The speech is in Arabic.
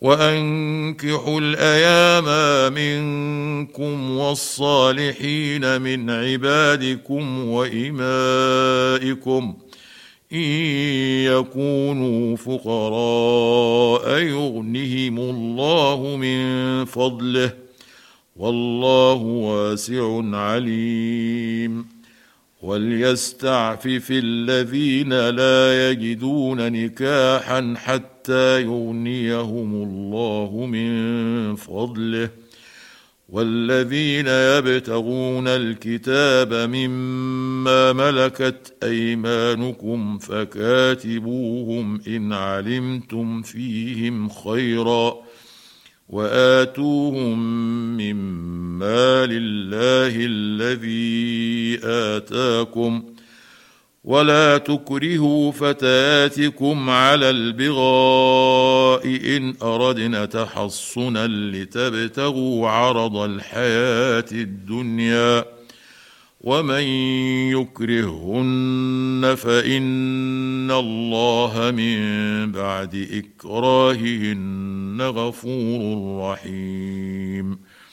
وأنكحوا الأيام منكم والصالحين من عبادكم وإمائكم إن يكونوا فقراء يغنهم الله من فضله والله واسع عليم. وليستعفف الذين لا يجدون نكاحا حتى يغنيهم الله من فضله والذين يبتغون الكتاب مما ملكت أيمانكم فكاتبوهم إن علمتم فيهم خيرا وآتوهم مما لله الذي آتاكم ولا تكرهوا فتياتكم على البغاء إن أردنا تحصنا لتبتغوا عرض الحياة الدنيا ومن يكرههن فإن الله من بعد إكراههن غفور رحيم.